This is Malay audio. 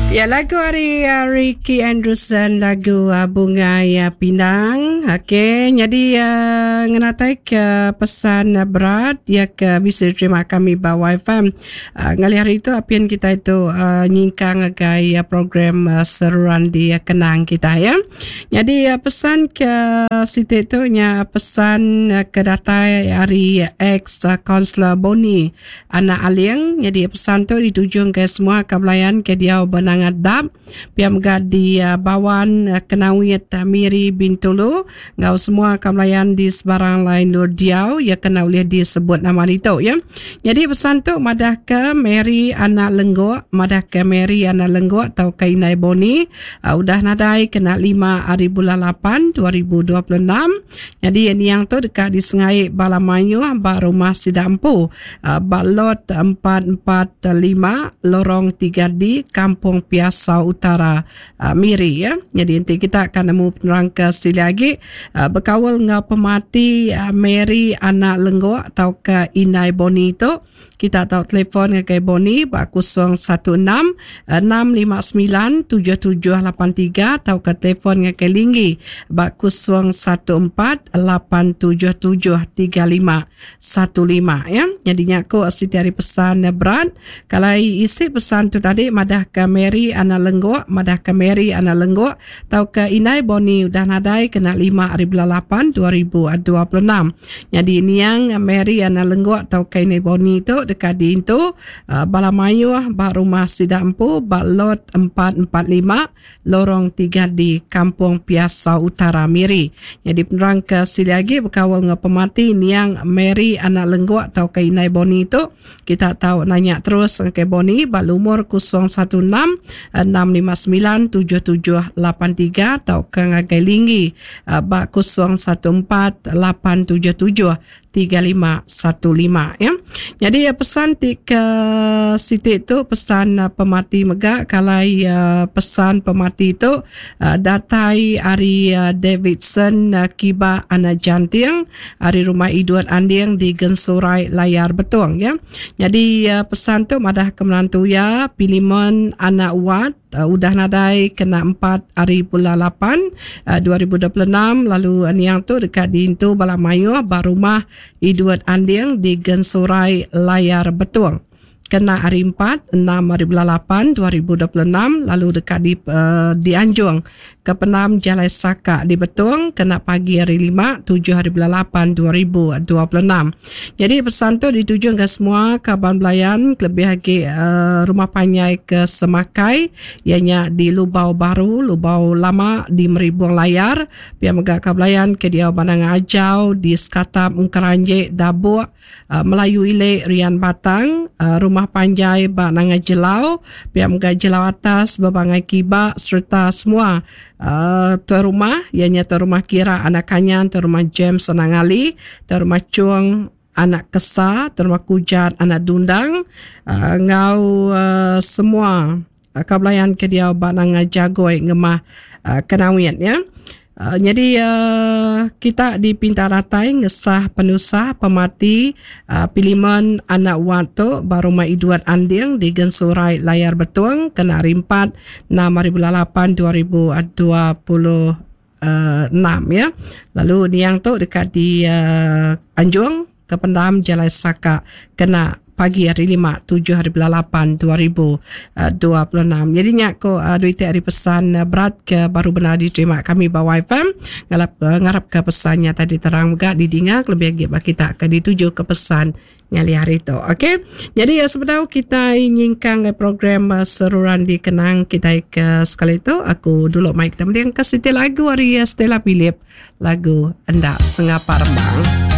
Ya, lagu hari Ricky Anderson, lagu Bunga Ya Pinang. Okey, jadi ngenatai ke pesan berat ya ke bisa terima kami bawa FM. Ngali hari itu apian kita itu nyingkang gaya program seruan di kenang kita ya. Jadi pesan ke situ itu nya pesan ke datai hari ex Kansler Boni anak Aliang. Jadi pesan tu dituju ke semua kebelayan ke dia benang adab piam di bawan kenawiyat Miri Bintulu ngau semua kamlayan di sebarang lain Nur Diau ya kena boleh disebut nama itu ya. Jadi pesan tu madah ke Mary anak Lenggok, madah ke Mary anak Lenggok atau ke Inai Boni udah nadai kena 5 hari bulan 8 2026. Jadi yang tu dekat di Sengai Balamayu bak rumah Sidampu balot 445 lorong 3D Kampung Piasa Utara Miri ya. Jadi nanti kita akan nemu penerang ke sini lagi berkawal dengan pemati Mary anak Lenggok atau ke Inai Boni itu. Kita tahu telefon ke Boni 016 659 7783 atau ke telefon ke Linggi 014 877 3515 ya. Jadinya aku setiap pesan berat kalau isi pesan tu tadi madah ke Mary anak Lenggok, madah ke Mary anak Lenggok atau ke Inai Boni udah nadai kena 5 hari bulan 8 2026. Jadi ini yang Mary anak Lenggok atau ke Inai Boni itu dekat di itu Balamayu bak rumah Sidampu bak lot 445 lorong 3 di Kampung Piasa Utara Miri. Jadi penerang ke sini lagi berkawal dengan pemati ni yang Mary anak Lenggok atau ke Inai Boni itu kita tahu nanya terus ke Boni bak umur 016 659 7783 atau ke Ngagai Linggi bak 014 877 3515 ya. Jadi pesan ke Siti itu pesan pemati megak kalau pesan pemati itu datai hari Davidson Kiba anak janting hari rumah Iduan Anding di Gensurai Layar Betung ya. Jadi pesan tu madah ke menantu ya Piliman anak Wat udah nadai kena 4 hari bulan 8 2026 lalu yang tu dekat di itu Balamayu barumah Iduat Anding di Gensurai Layar Betung kena hari 4 6 hari bulan 8 2026 lalu dekat di Anjung ke Penam Jalai Saka di Betung kena pagi hari 5 7 hari bulan 8 2026. Jadi pesan tu dituju ke semua kaban belayan lebih lagi rumah panyai ke Semakai ianya di Lubau Baru, Lubau Lama di Meribuang Layar pihak megak kabelayan ke dia Banang Ajau di Sekatap Ungkaranje Dabuk Melayu Ile Rian Batang rumah panjai bak Nangai Jelau pihak megak Jelau Atas Babangai Kiba serta semua tuan rumah ianya tuan rumah Kira anak Kanyan, tuan rumah James anak Ali, tuan rumah Chuang anak Kesa, tuan rumah Kujat anak Dundang ngau semua kabelayan ke dia bak Nangai Jagoi ngemah Kenawian ya. Jadi kita di Pintaratai ngesah penusah pemati Piliman anak Wato Barumah Iduat Anding di Gensurai Layar Betung kena hari 4 6 hari bulan 8 2026 ya. Lalu ni yang tu dekat di Anjung ke Pendam Jalai Saka kena pagi hari 5 7 hari bulan 8 2026. Jadinya ko duit hari pesan berat ke baru benar diterima kami bawa FM ngarap ke pesannya tadi terang juga didinga lebih lagi kita ke dituju ke pesan ngali hari itu. Okey. Jadi sebenarnya kita ingin program seruan di kenang kita ke sekali itu aku dulu mic kemudian ke Siti lagu hari Stella Philip lagu Endak Sengapa Rembang.